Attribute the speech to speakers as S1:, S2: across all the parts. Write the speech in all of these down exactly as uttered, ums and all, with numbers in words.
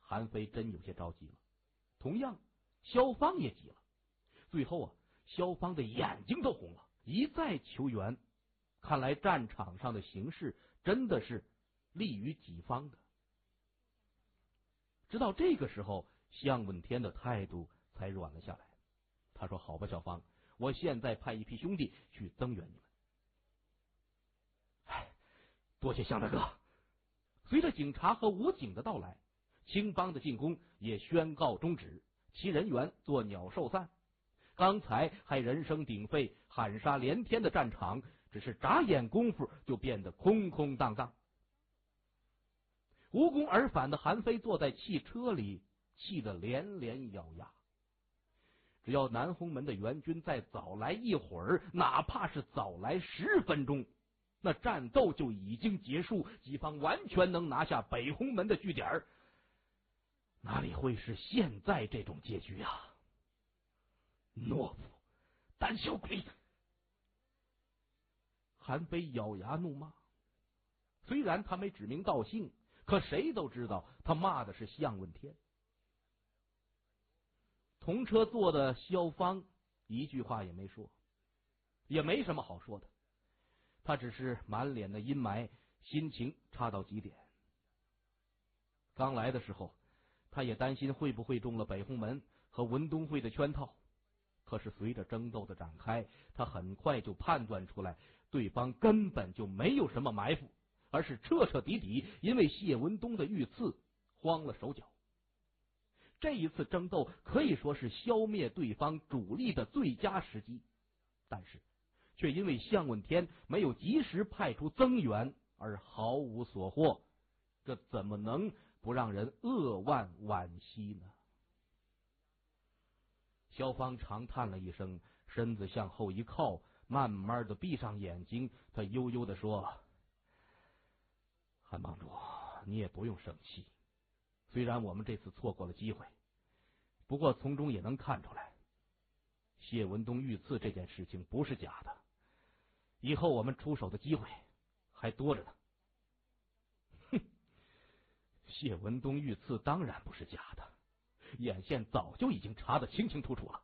S1: 韩非真有些着急了，同样萧芳也急了。最后啊，萧芳的眼睛都红了，一再求援。看来战场上的形势真的是利于己方的。直到这个时候，项问天的态度才软了下来。他说：“好吧，萧芳，我现在派一批兄弟去增援你们。”哎，多谢项大哥。随着警察和武警的到来，青帮的进攻也宣告终止，其人员作鸟兽散。刚才还人声鼎沸、喊杀连天的战场，只是眨眼功夫就变得空空荡荡。无功而返的韩非坐在汽车里，气得连连咬牙。只要南红门的援军再早来一会儿，哪怕是早来十分钟，那战斗就已经结束，己方完全能拿下北红门的据点，哪里会是现在这种结局啊？懦夫，胆小鬼！韩非咬牙怒骂，虽然他没指名道姓，可谁都知道他骂的是项问天。同车坐的萧芳一句话也没说，也没什么好说的，他只是满脸的阴霾，心情差到极点。刚来的时候，他也担心会不会中了北红门和文东会的圈套，可是随着争斗的展开，他很快就判断出来，对方根本就没有什么埋伏，而是彻彻底底因为谢文东的遇刺慌了手脚。这一次争斗可以说是消灭对方主力的最佳时机，但是却因为项问天没有及时派出增援而毫无所获，这怎么能不让人扼腕惋惜呢？萧芳长叹了一声，身子向后一靠，慢慢的闭上眼睛，他悠悠的说：“韩帮主，你也不用生气，虽然我们这次错过了机会，不过从中也能看出来，谢文东遇刺这件事情不是假的，以后我们出手的机会还多着呢。”哼，谢文东遇刺当然不是假的，眼线早就已经查得清清楚楚了。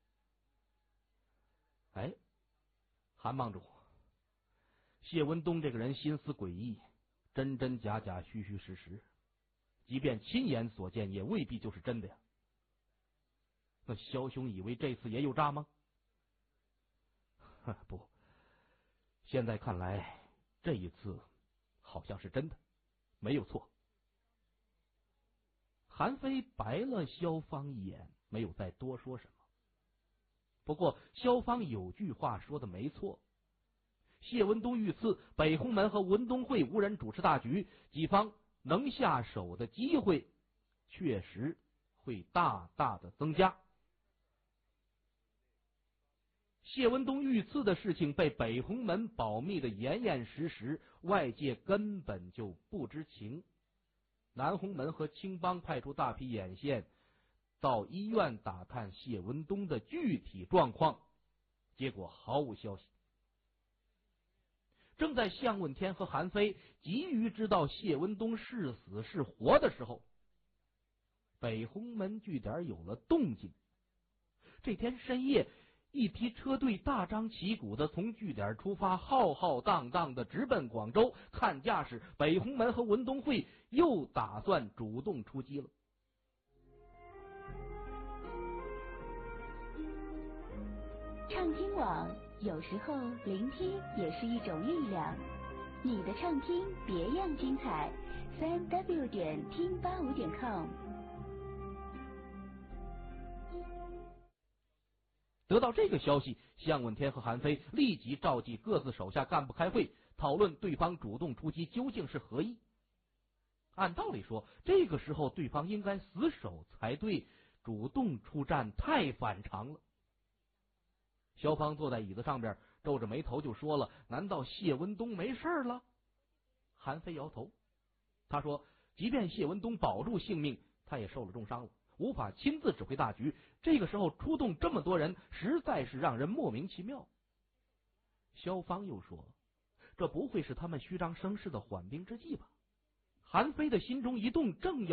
S1: 哎，韩帮主，谢文东这个人心思诡异，真真假假，虚虚实实，即便亲眼所见也未必就是真的呀。那萧兄以为这次也有诈吗？不，现在看来这一次好像是真的，没有错。韩非白了萧芳一眼，没有再多说什么。不过萧芳有句话说的没错，谢文东遇刺，北红门和文东会无人主持大局，己方能下手的机会确实会大大的增加。谢文东遇刺的事情被北红门保密的严严实实，外界根本就不知情。南红门和青帮派出大批眼线到医院打探谢文东的具体状况，结果毫无消息。正在项问天和韩非急于知道谢文东是死是活的时候，北红门据点有了动静。这天深夜，一批车队大张旗鼓的从据点出发，浩浩荡荡的直奔广州。看架势，北红门和文东会又打算主动出击了。
S2: 畅听网，有时候聆听也是一种力量。你的畅听别样精彩，三 w 点听八五点 com。
S1: 得到这个消息，项问天和韩非立即召集各自手下干部开会，讨论对方主动出击究竟是何意。按道理说，这个时候对方应该死守才对，主动出战太反常了。萧芳坐在椅子上边，皱着眉头就说了：“难道谢文东没事了？”韩非摇头，他说：“即便谢文东保住性命，他也受了重伤了，无法亲自指挥大局。这个时候出动这么多人，实在是让人莫名其妙。”萧芳又说：“这不会是他们虚张声势的缓兵之计吧？”韩非的心中一动，正要